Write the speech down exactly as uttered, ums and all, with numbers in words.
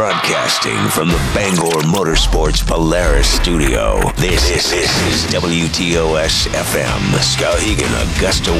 Broadcasting from the Bangor Motorsports Polaris studio, this, this is W T O S F M, Skowhegan, Augusta,